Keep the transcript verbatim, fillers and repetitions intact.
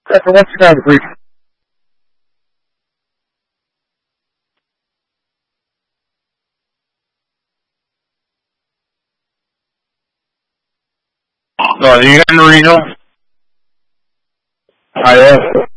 Cracker, what's the guy, please? No, you got Marino? I am.